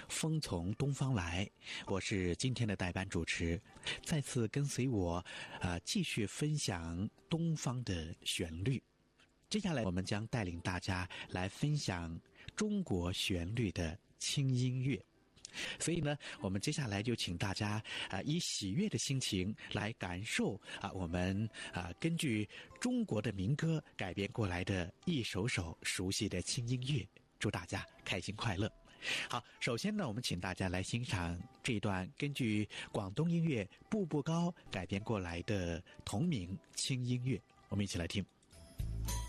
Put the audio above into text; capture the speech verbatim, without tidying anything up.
风从东方来，我是今天的代班主持，再次跟随我，呃，继续分享东方的旋律。接下来我们将带领大家来分享中国旋律的轻音乐。所以呢，我们接下来就请大家啊、呃，以喜悦的心情来感受啊、呃，我们啊、呃，根据中国的民歌改编过来的一首首熟悉的轻音乐。祝大家开心快乐。好，首先呢，我们请大家来欣赏这一段根据广东音乐步步高改编过来的同名轻音乐，我们一起来听。